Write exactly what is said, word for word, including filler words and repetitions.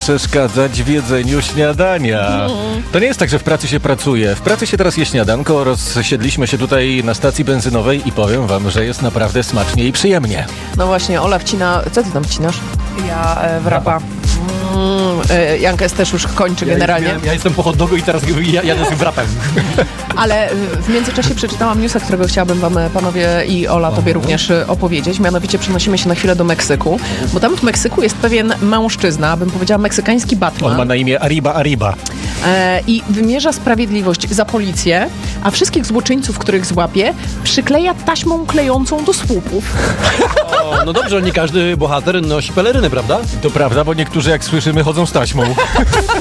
przeszkadzać w jedzeniu śniadania. To nie jest tak, że w pracy się pracuje. W pracy się teraz je śniadanko, rozsiedliśmy się tutaj na stacji benzynowej i powiem wam, że jest naprawdę smacznie i przyjemnie. No właśnie, Ola wcina... Co ty tam wcinasz? Ja e, wrapa. Mm, e, Jankes też już kończy Ja, generalnie. Ja, ja jestem po hot dogu i teraz ja, jadę z wrapem. Ale w międzyczasie przeczytałam newsa, którego chciałabym wam, panowie i Ola, tobie również opowiedzieć. Mianowicie przenosimy się na chwilę do Meksyku, bo tam w Meksyku jest pewien mężczyzna, bym powiedziała meksykański Batman. On ma na imię Arriba Arriba. E, I wymierza sprawiedliwość za policję, a wszystkich złoczyńców, których złapie, przykleja taśmą klejącą do słupów. O, no dobrze, nie każdy bohater nosi pelerynę, prawda? To prawda, bo niektórzy, jak słyszymy, chodzą z taśmą.